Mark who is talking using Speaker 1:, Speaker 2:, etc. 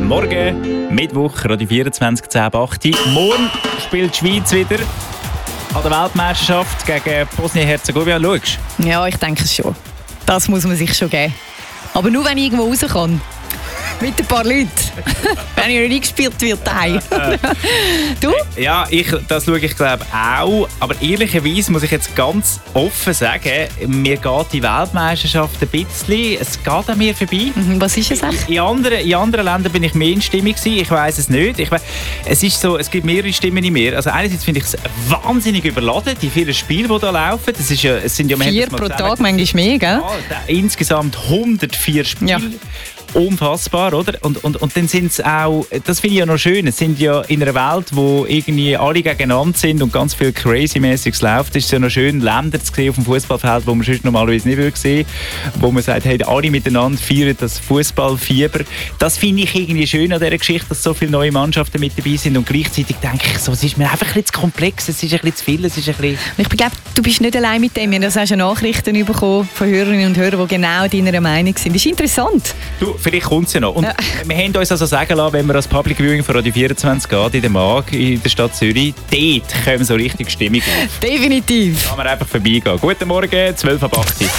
Speaker 1: Morgen, Mittwoch, Radio 24, 10:08. Morgen spielt die Schweiz wieder an der Weltmeisterschaft gegen Bosnien-Herzegowina. Schaust du?
Speaker 2: Ja, ich denke es schon. Das muss man sich schon geben. Aber nur, wenn ich irgendwo raus kann. Mit ein paar Leuten. Wenn ich noch nicht gespielt wird, daheim. Du?
Speaker 1: Ja, das schaue ich glaube auch. Aber ehrlicherweise muss ich jetzt ganz offen sagen, mir geht die Weltmeisterschaft ein bisschen, es geht an mir vorbei.
Speaker 2: Was ist es echt?
Speaker 1: In anderen Ländern bin ich mehr in Stimmung gewesen. Ich weiss es nicht. Es ist so, es gibt mehrere Stimmen in mir. Also einerseits finde ich es wahnsinnig überladen, die vielen Spiele, die da laufen. Das ist ja, es sind ja
Speaker 2: 4 pro Tag, manchmal mehr, gell?
Speaker 1: Ja, insgesamt 104 Spiele. Ja. Unfassbar, oder? Und dann sind es auch, das finde ich ja noch schön, es sind ja in einer Welt, wo irgendwie alle gegeneinander sind und ganz viel Crazy-mäßiges läuft, ist es ja noch schön, Länder zu sehen auf dem Fußballfeld, wo man sonst normalerweise nicht sehen würde, wo man sagt, hey, alle miteinander feiern das Fußballfieber. Das finde ich irgendwie schön an dieser Geschichte, dass so viele neue Mannschaften mit dabei sind und gleichzeitig denke ich, so, es ist mir einfach ein bisschen zu komplex, es ist ein bisschen zu viel, es ist ein bisschen...
Speaker 2: Ich glaube, du bist nicht allein mit dem, wir haben auch schon Nachrichten bekommen von Hörerinnen und Hörern, die genau deiner Meinung sind. Das ist interessant.
Speaker 1: Du, vielleicht kommt es ja noch. Und wir haben uns also sagen lassen, wenn wir als Public Viewing von Radio 24 geht, in der Mag, in der Stadt Zürich, dort kommen so richtig Stimmung auf.
Speaker 2: Definitiv.
Speaker 1: Da kann man einfach vorbeigehen. Guten Morgen, 12:08.